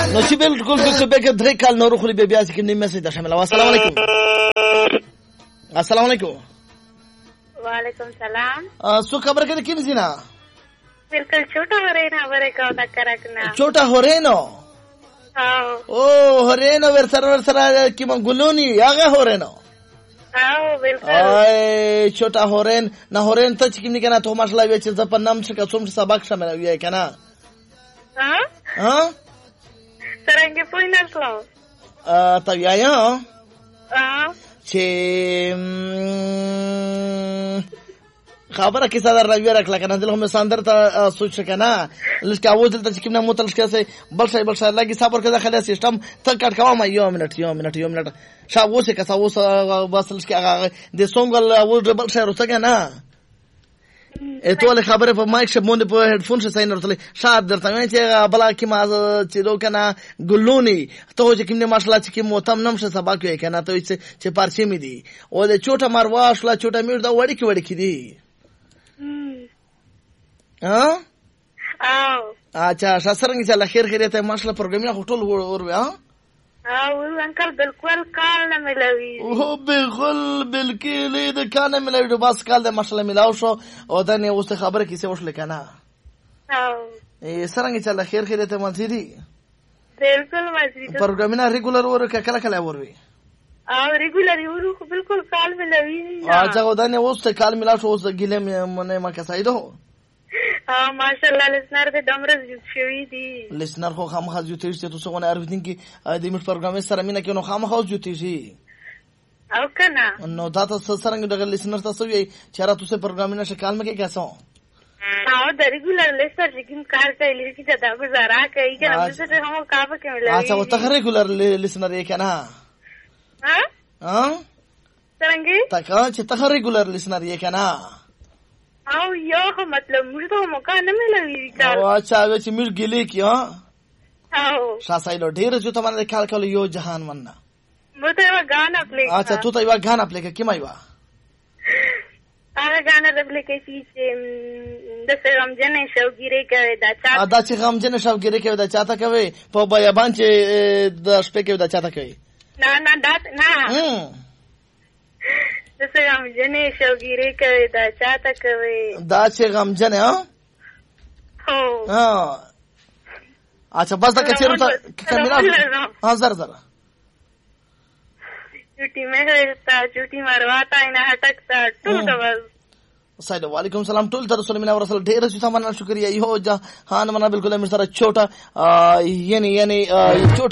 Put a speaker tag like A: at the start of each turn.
A: نو چې بالکل چې به کې درې کال نور خو به بیا چې نیمه سي د شامل. السلام علیکم. السلام علیکم.
B: وعلیکم السلام.
A: سو خبر کې کوم زینا
B: بالکل छोटा हो रहे ना बरे का होता करकना
A: छोटा हो रहे नो. ओ हो रहे नो वर सर की म गुलोनी आगे हो रहे नो.
B: बिल्कुल
A: ay छोटा हो रहे ना हो रहे त چې کنه ته ماشلا وی چې ځ په نام څخه څوم سبق شامل وی کنه. ها
B: څنګه پویناسلو
A: تا یا چې خبره کې صدر راوي راکله کنه دلته هم ساندر ته سوچ کنه لکه اول ته چې کومه متل کې بل شي لګي صبر کړه خلاص سیستم ته کټ کوم یو منټ شاو وسه کسا وسه باسل کې هغه د سونګل اول بل شي روته کنه ټول خبره په مایک شمون په هډفون شه ساين ورتله شاد درته چې بلا کې ما چې دو کنه ګلونی ته چې کومه ماشلا چې کوم تم نم شه سبا کې کنه ته چې پارچې می دي او د چوټه مرواش لا چوټه میر دا وړي کې دي. اچھا شاسرنګ چې الله خیر خیریت ماشلا پروګرامي هټول ور
B: انکل بالکل کال نه ملوي
A: او بالکل د کال نه ملوي بس کال د ماشلا ملاو شو او دا نه اوس خبره کیسه وشل کنه سرنګ چې الله خیر خیریت منځري
B: بالکل مزري
A: پروګرامي ریګولر ور کله وروي
B: ریګولر ورو بالکل کال ملوي
A: اچھا دا نه اوس کال ملا شو اوس ګیله منه ما کسایدو
B: ماشاءالله لسنر د دمرز شوی دی
A: لسنر خو خامخا جوتې چې تاسو غواړئ اردن کې د میټ پروګرام سره مینه کې نو خامخا جوتې شي
B: او کنه
A: نو دا تاسو څنګه د لسنر تاسو وی چې را تاسو پروګرام نه شکل مکه کیسو
B: د ریګولر لسنر لیکن کار ته لري چې دا گزارا کوي کنه چې هم کاوه کې ملوي
A: اچھا و ته ریګولر لسنر یې کنه
B: څنګه
A: تا چې ته ریګولر لسنر یې کنه
B: او یو مطلب موږ ته موقع نه ملوي کار
A: او اچھا چې موږ ګلې کیو
B: او
A: شاسایلو ډیر چې ته باندې کال یو جهان مننه
B: مو ته یو غانا پلی
A: اچھا تو ته یو غانا پلی کې ما یو
B: هغه غانا د پلی کې چې د سلام جنې شوګيري کوي دا
A: چې غم جنې شوګيري کوي دا چاته کوي په بیابان چې د شپې کې دا چاته کوي
B: نه د سلام جنې شوګيري کوي دا چاته کوي
A: دا چې غم جنې اچھا بس دا کچېرو ته کمینا زر
B: چوټي مې هرتا چوټي مرواتا نه هټکتا ټول بس
A: السلام علیکم سلام ټول تر رسول الله رسول ډیر څه مننه شکریا یو جهان مننه بالکل مې سره چوټه یعنی